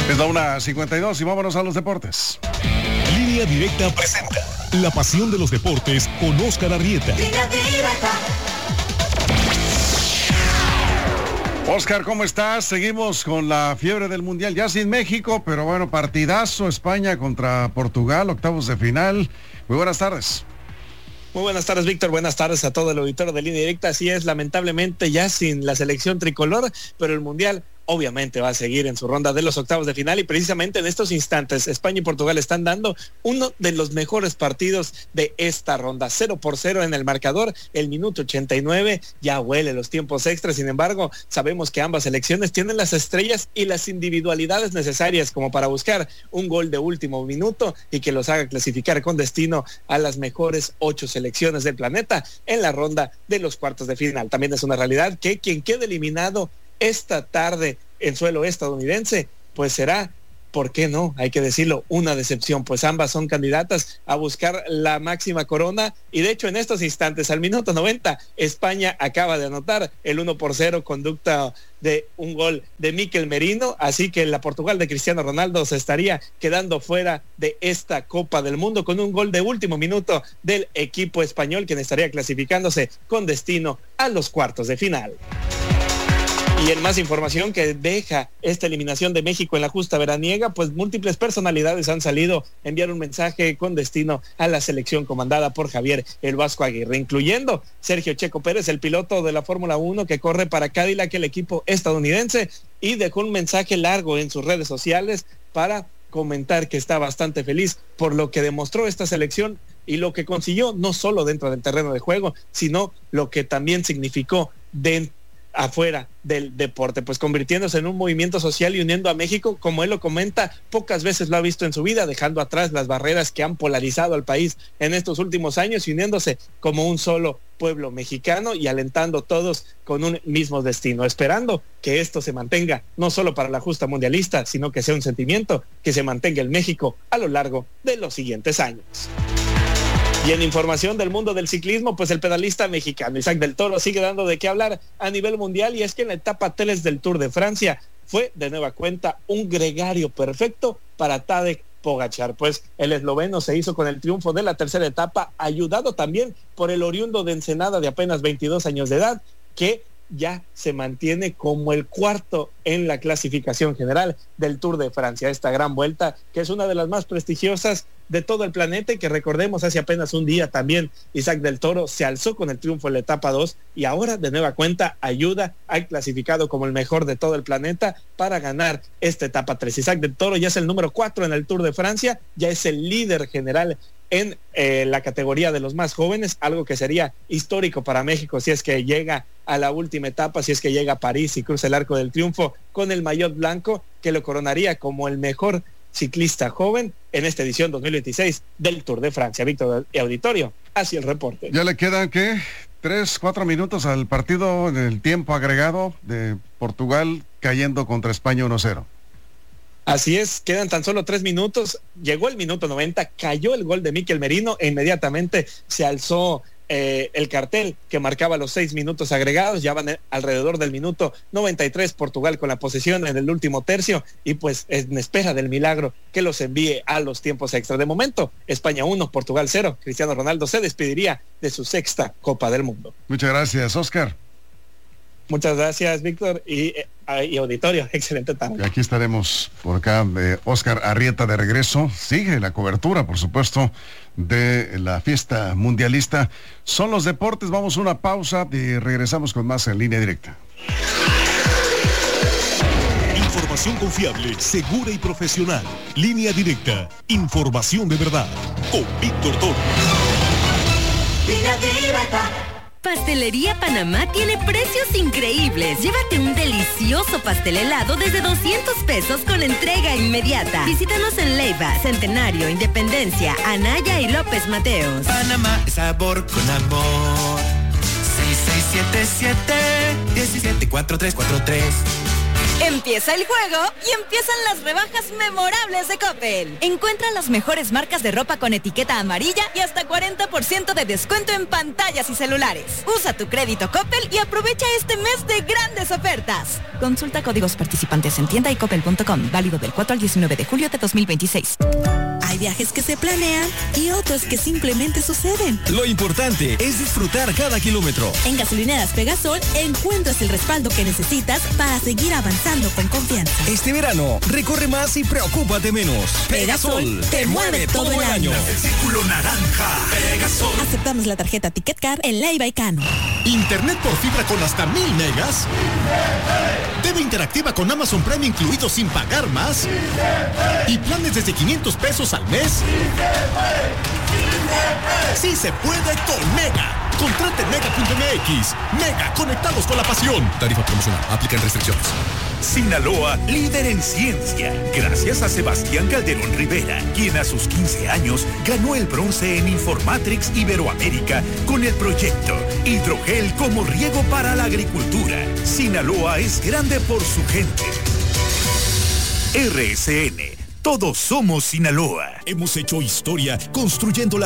Es la 1:52 y vámonos a los deportes. Línea Directa presenta la pasión de los deportes con Óscar Arrieta. Línea Directa. Óscar, ¿cómo estás? Seguimos con la fiebre del Mundial, ya sin México, pero bueno, partidazo, España contra Portugal, octavos de final. Muy buenas tardes. Muy buenas tardes, Víctor. Buenas tardes a todo el auditorio de Línea Directa. Así es, lamentablemente ya sin la selección tricolor, pero el Mundial obviamente va a seguir en su ronda de los octavos de final y precisamente en estos instantes España y Portugal están dando uno de los mejores partidos de esta ronda. 0-0 en el marcador, el minuto 89, ya huele los tiempos extras. Sin embargo, sabemos que ambas selecciones tienen las estrellas y las individualidades necesarias como para buscar un gol de último minuto y que los haga clasificar con destino a las mejores 8 selecciones del planeta en la ronda de los cuartos de final. También es una realidad que quien quede eliminado esta tarde en suelo estadounidense, pues será, ¿por qué no? Hay que decirlo, una decepción, pues ambas son candidatas a buscar la máxima corona y de hecho en estos instantes, al minuto 90, España acaba de anotar el 1-0, conducta de un gol de Mikel Merino, así que la Portugal de Cristiano Ronaldo se estaría quedando fuera de esta Copa del Mundo con un gol de último minuto del equipo español, quien estaría clasificándose con destino a los cuartos de final. Y en más información que deja esta eliminación de México en la justa veraniega, pues múltiples personalidades han salido a enviar un mensaje con destino a la selección comandada por Javier El Vasco Aguirre, incluyendo Sergio Checo Pérez, el piloto de la Fórmula 1 que corre para Cadillac, el equipo estadounidense, y dejó un mensaje largo en sus redes sociales para comentar que está bastante feliz por lo que demostró esta selección y lo que consiguió, no solo dentro del terreno de juego, sino lo que también significó afuera del deporte, pues convirtiéndose en un movimiento social y uniendo a México, como él lo comenta, pocas veces lo ha visto en su vida, dejando atrás las barreras que han polarizado al país en estos últimos años y uniéndose como un solo pueblo mexicano y alentando todos con un mismo destino, esperando que esto se mantenga no solo para la justa mundialista, sino que sea un sentimiento que se mantenga en México a lo largo de los siguientes años. Y en información del mundo del ciclismo, pues el pedalista mexicano Isaac del Toro sigue dando de qué hablar a nivel mundial, y es que en la etapa 3 del Tour de Francia fue de nueva cuenta un gregario perfecto para Tadej Pogačar, pues el esloveno se hizo con el triunfo de la tercera etapa, ayudado también por el oriundo de Ensenada de apenas 22 años de edad, que ya se mantiene como el cuarto en la clasificación general del Tour de Francia, esta gran vuelta que es una de las más prestigiosas de todo el planeta y que recordemos hace apenas un día también Isaac del Toro se alzó con el triunfo en la etapa 2 y ahora de nueva cuenta ayuda al clasificado como el mejor de todo el planeta para ganar esta etapa 3. Isaac del Toro ya es el número 4 en el Tour de Francia, ya es el líder general en la categoría de los más jóvenes, algo que sería histórico para México si es que llega a la última etapa, si es que llega a París y cruza el arco del triunfo con el maillot blanco, que lo coronaría como el mejor ciclista joven en esta edición 2026 del Tour de Francia. Víctor y auditorio, así el reporte. Ya le quedan, ¿qué? 3-4 minutos al partido en el tiempo agregado de Portugal cayendo contra España 1-0. Así es, quedan tan solo 3 minutos, llegó el minuto 90, cayó el gol de Mikel Merino e inmediatamente se alzó el cartel que marcaba los 6 minutos agregados. Ya van alrededor del minuto 93, Portugal con la posesión en el último tercio y pues en espera del milagro que los envíe a los tiempos extra. De momento, España 1, Portugal 0. Cristiano Ronaldo se despediría de su 6ª Copa del Mundo. Muchas gracias, Óscar. Muchas gracias, Víctor y auditorio. Excelente tarde. Y aquí estaremos por acá, Óscar Arrieta de regreso. Sigue la cobertura, por supuesto, de la fiesta mundialista. Son los deportes. Vamos a una pausa y regresamos con más en Línea Directa. Información confiable, segura y profesional. Línea Directa. Información de verdad. Con Víctor Toro. Línea Directa. Pastelería Panamá tiene precios increíbles. Llévate un delicioso pastel helado desde 200 pesos con entrega inmediata. Visítanos en Leiva, Centenario, Independencia, Anaya y López Mateos. Panamá es sabor con amor. 6677-174343. Empieza el juego y empiezan las rebajas memorables de Coppel. Encuentra las mejores marcas de ropa con etiqueta amarilla y hasta 40% de descuento en pantallas y celulares. Usa tu crédito Coppel y aprovecha este mes de grandes ofertas. Consulta códigos participantes en tienda y coppel.com. Válido del 4 al 19 de julio de 2026. Hay viajes que se planean y otros que simplemente suceden. Lo importante es disfrutar cada kilómetro. En Gasolineras Pegasol encuentras el respaldo que necesitas para seguir avanzando con confianza. Este verano, recorre más y preocúpate menos. Pegasol te mueve todo el año. El círculo naranja. Pegasol. Aceptamos la tarjeta Ticket Card en Leiva y Cano. Internet por fibra con hasta 1000 megas. TV interactiva con Amazon Prime incluido sin pagar más. Y planes desde 500 pesos al mes. Sí se puede con Mega. Contrate en Mega.mx. Mega, conectados con la pasión. Tarifa promocional. Aplican restricciones. Sinaloa, líder en ciencia. Gracias a Sebastián Calderón Rivera, quien a sus 15 años ganó el bronce en Informatrix Iberoamérica con el proyecto Hidrogel como riego para la agricultura. Sinaloa es grande por su gente. RSN. Todos somos Sinaloa. Hemos hecho historia construyendo la